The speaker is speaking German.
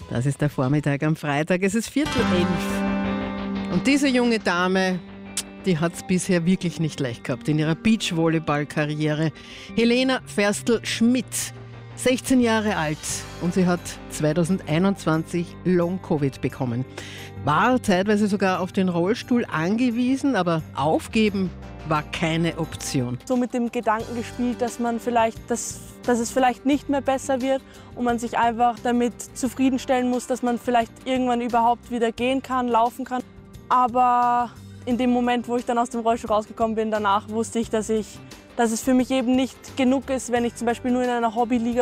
Das ist der Vormittag am Freitag. Es ist 10:45. Und diese junge Dame, die hat es bisher wirklich nicht leicht gehabt in ihrer Beachvolleyball-Karriere. Helena Ferstl-Schmidt, 16 Jahre alt, und sie hat 2021 Long-Covid bekommen. War zeitweise sogar auf den Rollstuhl angewiesen, aber aufgeben war keine Option. So mit dem Gedanken gespielt, dass es vielleicht nicht mehr besser wird und man sich einfach damit zufriedenstellen muss, dass man vielleicht irgendwann überhaupt wieder gehen kann, laufen kann. Aber in dem Moment, wo ich dann aus dem Rollstuhl rausgekommen bin, danach wusste ich, dass es für mich eben nicht genug ist, wenn ich zum Beispiel nur in einer Hobbyliga